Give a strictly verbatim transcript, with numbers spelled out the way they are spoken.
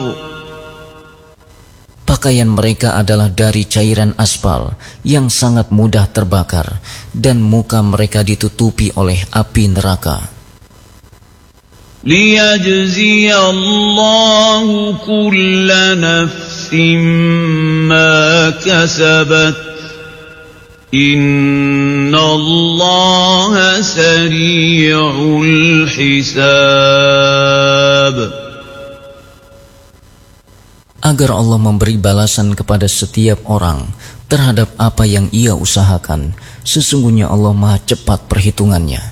Pakaian mereka adalah dari cairan aspal yang sangat mudah terbakar, dan muka mereka ditutupi oleh api neraka. لِيَجْزِيَ اللَّهُ كُلَّ نَفْسٍ مَا كَسَبَتْ إِنَّ اللَّهَ سَرِيعُ الْحِسَابِ. Agar Allah memberi balasan kepada setiap orang terhadap apa yang ia usahakan. Sesungguhnya Allah Maha cepat perhitungannya.